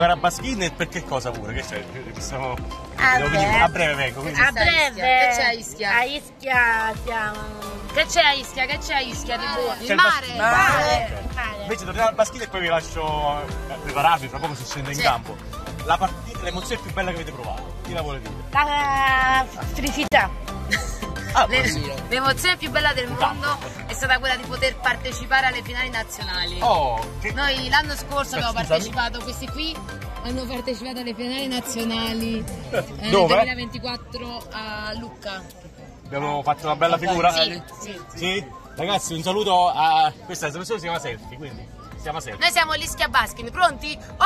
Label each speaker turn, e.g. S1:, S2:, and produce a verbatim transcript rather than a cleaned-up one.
S1: a Baskin per che cosa pure? Che c'è? Siamo...
S2: A
S1: Devo
S2: breve.
S1: venire- a breve vengo, quindi...
S2: A breve.
S3: Che c'è a Ischia?
S2: A Ischia siamo.
S3: Che c'è a Ischia? Che c'è a Ischia di buono?
S1: C'è
S3: Il
S1: il
S3: mare!
S1: bas-
S2: Mare.
S1: Ok.
S2: Mare.
S1: Invece torniamo al Baskin e poi vi lascio eh, prepararvi, tra poco si scende in
S3: Sì.
S1: campo. La partita, l'emozione più bella che avete provato, chi la vuole dire?
S2: La felicità.
S1: Ah,
S3: Le-
S1: così.
S3: L'emozione più bella del mondo è stata quella di poter partecipare alle finali nazionali.
S1: Oh, che...
S3: Noi l'anno scorso abbiamo
S1: Scusami.
S3: partecipato, questi qui hanno partecipato alle finali nazionali eh,
S1: Dove?
S3: duemilaventiquattro a Lucca.
S1: Abbiamo fatto una bella figura?
S3: Sì, sì.
S1: Sì? Ragazzi, un saluto a... Questa trasmissione si chiama Selfie, quindi si chiama Selfie.
S3: Noi siamo l'Ischia Baskin, pronti?